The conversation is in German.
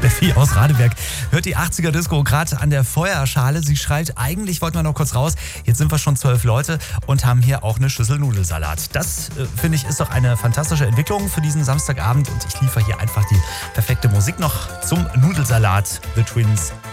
Steffi aus Radeberg hört die 80er Disco gerade an der Feuerschale. Sie schreit, eigentlich wollten wir noch kurz raus. Jetzt sind wir schon 12 Leute und haben hier auch eine Schüssel Nudelsalat. Das, finde ich, ist doch eine fantastische Entwicklung für diesen Samstagabend. Und ich liefere hier einfach die perfekte Musik noch zum Nudelsalat. The Twins